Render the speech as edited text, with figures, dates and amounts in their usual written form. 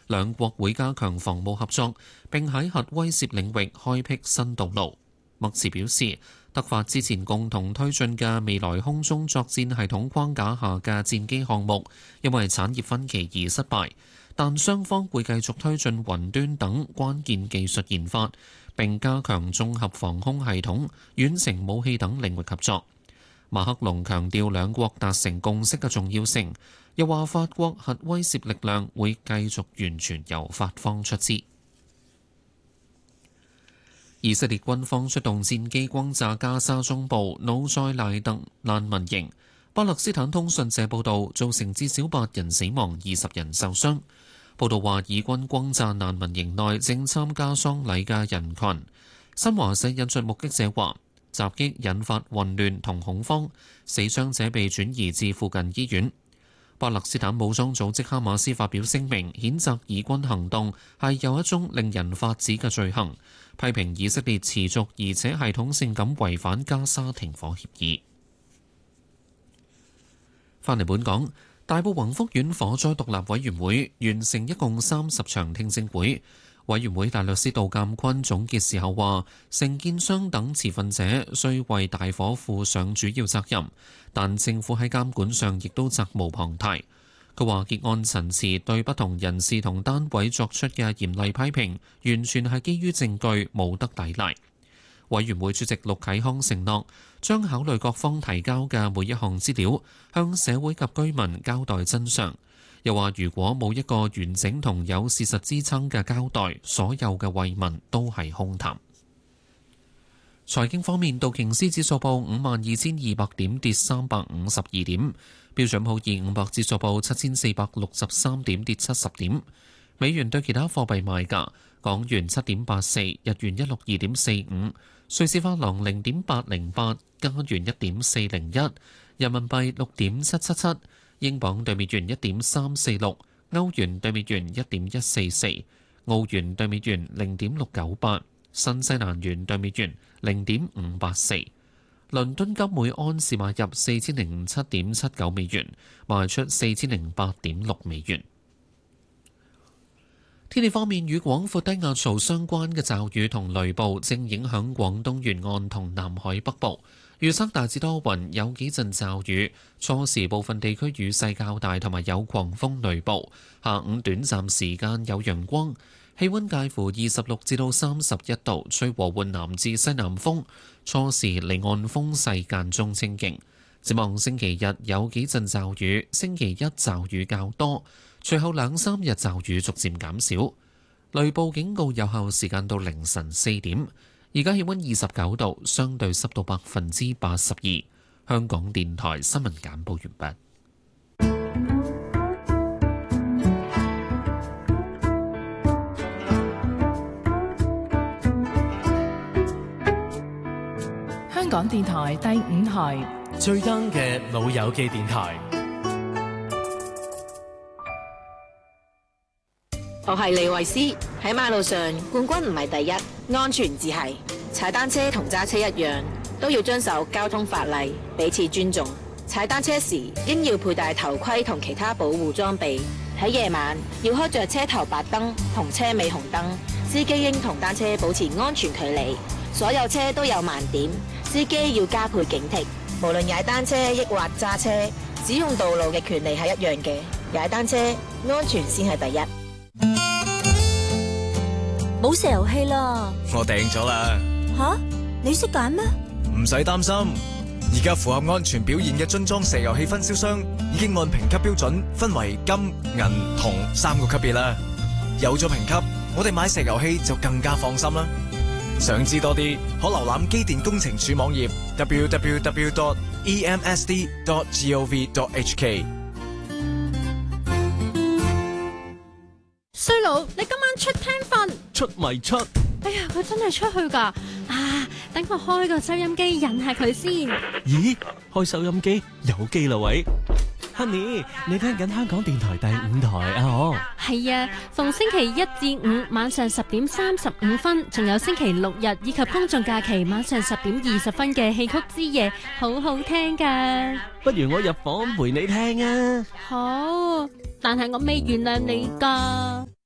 兩國會加強防務合作，並喺核威懾領域開闢新道路。默茨表示，德法之前共同推進嘅未來空中作戰系統框架下嘅戰機項目，因為產業分歧而失敗，但雙方會繼續推進雲端等關鍵技術研發，並加強綜合防空系統、遠程武器等領域合作。馬克龍強調兩國達成共識嘅重要性，又話法國核威懾力量會繼續完全由法方出資。以色列軍方出動戰機轟炸加沙中部努塞賴特難民營。巴勒斯坦通訊社報導，造成至少8人死亡、20人受傷。報導話，以軍轟炸難民營內正參加喪禮嘅人群。新華社引述目擊者話，襲擊引發混亂同恐慌，死傷者被轉移至附近醫院。巴勒斯坦武裝組織哈馬斯發表聲明，譴責以軍行動係又一宗令人髮指嘅罪行，批評以色列持續而且系統性咁違反加沙停火協議。翻嚟本港，大埔宏福苑火災獨立委員會完成一共30場聽證會。委員會大律師杜鑑坤總結時候話，承建商等持份者需為大火負上主要責任，但政府喺監管上亦都責無旁貸。佢話結案陳詞對不同人士同單位作出嘅嚴厲批評，完全係基於證據，冇得抵賴。委員會主席陸啟康承諾將考慮各方提交嘅每一項資料，向社會及居民交代真相。又話如果冇一個完整同有事實支撐嘅交代，所有嘅慰問都係空談。財經方面，道瓊斯指數報52,200點，跌352點；標準普爾500指數報7,463點，跌70點。美元對其他貨幣賣價：港元7.84，日元162.45，瑞士法郎0.808，加元1.401，人民幣6.777。英鎊對美元1.346，歐元對美元1.144，澳元對美元0.698，新西蘭元對美元0.584。倫敦金每安士買入4007.79美元，賣出4008.6美元。天氣方面，與廣闊低壓槽相關嘅驟雨同雷暴正影響廣東沿岸同南海北部。預測大致多雲，有幾陣驟雨，初時部分地區雨勢較大，同埋有狂風雷暴。下午短暫時間有陽光，氣溫介乎26至到31度，吹和緩南至西南風。初時離岸風勢間中清勁。展望星期日有幾陣驟雨，星期一驟雨較多，隨後2-3日驟雨逐漸減少。雷暴警告有效時間到凌晨4點。而家氣溫29度，相對濕度82%。香港電台新聞簡報完畢。 香港電台第5台最 young 嘅老友記電台。 我係李慧詩，喺馬路上冠軍唔係第一，安全至係。踩單車同揸車一樣，都要遵守交通法例，彼此尊重。踩單車時應要佩戴頭盔同其他保護裝備。喺夜晚要開着車頭白燈同車尾紅燈。司機應同單車保持安全距離。所有車都有盲點，司機要加倍警惕。無論踩單車抑或揸車，使用道路嘅權利係一樣嘅。踩單車安全先係第一。 冇石油氣啦！ 我訂咗啦。 吓，你識揀咩？ 唔使擔心，而家符合安全表現嘅樽裝石油氣分銷商已經按評級標準分為金、銀、銅3個級別啦。有咗評級，我哋買石油氣就更加放心啦。想知多啲，可瀏覽機電工程署網頁 www.emsd.gov.hk。 衰佬，你今晚出廳瞓？ 出咪出？ 哎呀，佢真係出去㗎！啊，等我開個收音機引下佢先。 咦，開收音機有機啦喂 ，Honey， 你聽緊香港電台第5台啊？哦， 係啊，逢星期1至5晚上10點35分，仲有星期6日以及公眾假期晚上10點20分嘅戲曲之夜，好好聽㗎。 不如我入房陪你聽啊？ 好，但係我未原諒你㗎。